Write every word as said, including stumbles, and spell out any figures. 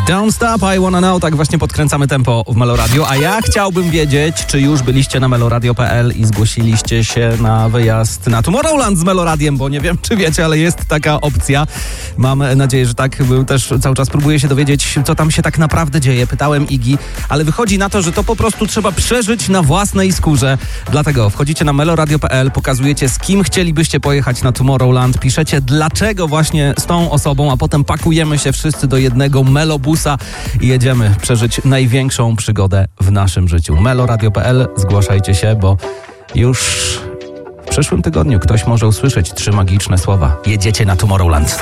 Don't Stop, I Wanna Know, tak właśnie podkręcamy tempo w Meloradio, a ja chciałbym wiedzieć, czy już byliście na meloradio kropka p l i zgłosiliście się na wyjazd na Tomorrowland z Meloradiem, bo nie wiem, czy wiecie, ale jest taka opcja. Mam nadzieję, że tak. Też cały czas próbuję się dowiedzieć, co tam się tak naprawdę dzieje. Pytałem Igi, ale wychodzi na to, że to po prostu trzeba przeżyć na własnej skórze. Dlatego wchodzicie na meloradio kropka p l, pokazujecie, z kim chcielibyście pojechać na Tomorrowland, piszecie, dlaczego właśnie z tą osobą, a potem pakujemy się wszyscy do jednego melobusa i jedziemy przeżyć największą przygodę w naszym życiu. meloradio kropka p l, zgłaszajcie się, bo już w przyszłym tygodniu ktoś może usłyszeć trzy magiczne słowa. Jedziecie na Tomorrowland.